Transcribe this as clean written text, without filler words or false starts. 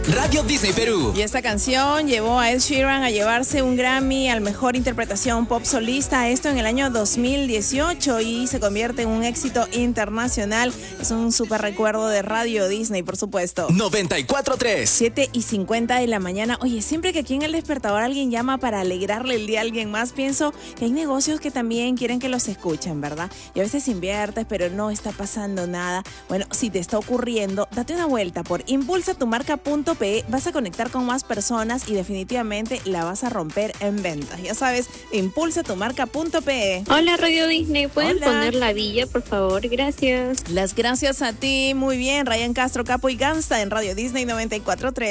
Radio Disney Perú. Y esta canción llevó a Ed Sheeran a llevarse un Grammy al mejor interpretación pop solista, esto en el año 2018, y se convierte en un éxito internacional. Es un súper recuerdo de Radio Disney, por supuesto. 94.3. 7:50 de la mañana. Oye, siempre que aquí en El Despertador alguien llama para alegrarle el día a alguien más, pienso que hay negocios que también quieren que los escuchen, ¿verdad? Y a veces inviertes, pero no está pasando nada. Bueno, si te está ocurriendo, date una vuelta por impulsatumarca.pe. Vas a conectar con más personas y definitivamente la vas a romper en ventas. Ya sabes, impulsatumarca.pe. Hola Radio Disney, ¿pueden Hola. poner La Villa, por favor? Gracias. Las gracias a ti. Muy bien, Ryan Castro, Capo y Gangsta en Radio Disney 94.3.